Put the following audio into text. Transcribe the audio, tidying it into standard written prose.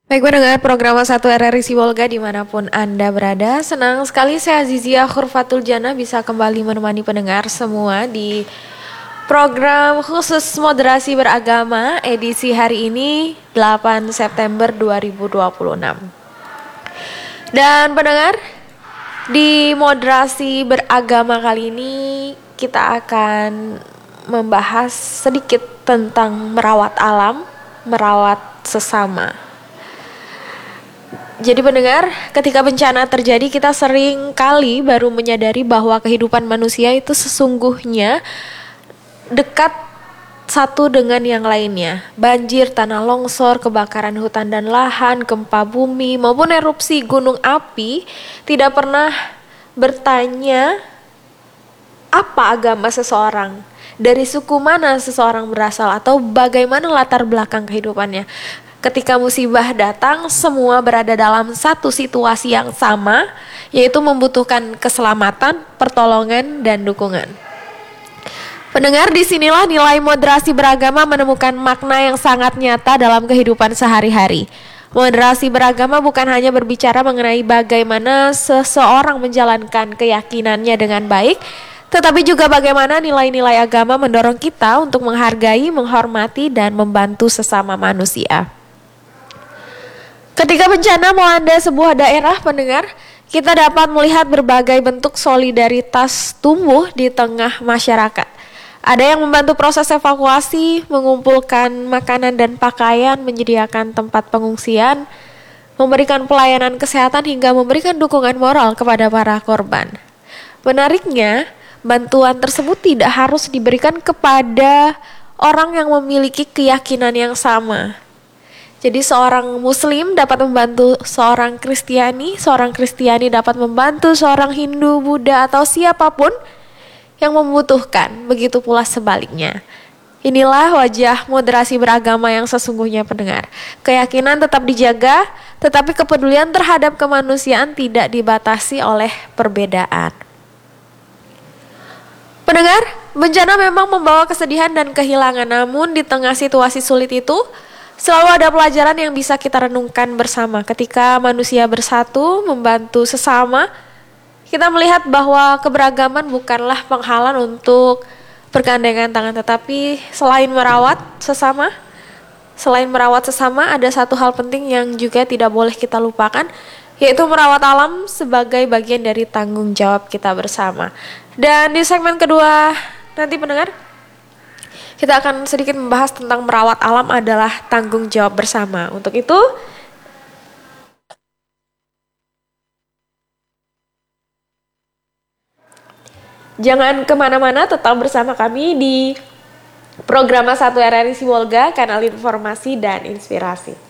Baik pendengar program satu RRI Sibolga dimanapun Anda berada. Senang sekali saya Azizia Khurfatul Jannah bisa kembali menemani pendengar semua di program khusus moderasi beragama edisi hari ini 8 September 2026. Dan pendengar, di moderasi beragama kali ini kita akan membahas sedikit tentang merawat alam, merawat sesama. Jadi pendengar, ketika bencana terjadi kita sering kali baru menyadari bahwa kehidupan manusia itu sesungguhnya dekat satu dengan yang lainnya. Banjir, tanah longsor, kebakaran hutan dan lahan, gempa bumi maupun erupsi gunung api tidak pernah bertanya apa agama seseorang, dari suku mana seseorang berasal, atau bagaimana latar belakang kehidupannya. Ketika musibah datang, semua berada dalam satu situasi yang sama, yaitu membutuhkan keselamatan, pertolongan, dan dukungan. Pendengar, disinilah nilai moderasi beragama menemukan makna yang sangat nyata dalam kehidupan sehari-hari. Moderasi beragama bukan hanya berbicara mengenai bagaimana seseorang menjalankan keyakinannya dengan baik, tetapi juga bagaimana nilai-nilai agama mendorong kita untuk menghargai, menghormati, dan membantu sesama manusia. Ketika bencana melanda sebuah daerah, pendengar, kita dapat melihat berbagai bentuk solidaritas tumbuh di tengah masyarakat. Ada yang membantu proses evakuasi, mengumpulkan makanan dan pakaian, menyediakan tempat pengungsian, memberikan pelayanan kesehatan hingga memberikan dukungan moral kepada para korban. Menariknya, bantuan tersebut tidak harus diberikan kepada orang yang memiliki keyakinan yang sama. Jadi seorang Muslim dapat membantu seorang Kristiani dapat membantu seorang Hindu, Buddha, atau siapapun yang membutuhkan. Begitu pula sebaliknya. Inilah wajah moderasi beragama yang sesungguhnya, pendengar. Keyakinan tetap dijaga, tetapi kepedulian terhadap kemanusiaan tidak dibatasi oleh perbedaan. Pendengar, bencana memang membawa kesedihan dan kehilangan, namun di tengah situasi sulit itu, selalu ada pelajaran yang bisa kita renungkan bersama. Ketika manusia bersatu, membantu sesama, kita melihat bahwa keberagaman bukanlah penghalang untuk bergandengan tangan, tetapi selain merawat sesama, ada satu hal penting yang juga tidak boleh kita lupakan, yaitu merawat alam sebagai bagian dari tanggung jawab kita bersama. Dan di segmen kedua nanti, pendengar, kita akan sedikit membahas tentang merawat alam adalah tanggung jawab bersama. Untuk itu, jangan kemana-mana, tetap bersama kami di program 1 RRI Sibolga, kanal informasi dan inspirasi.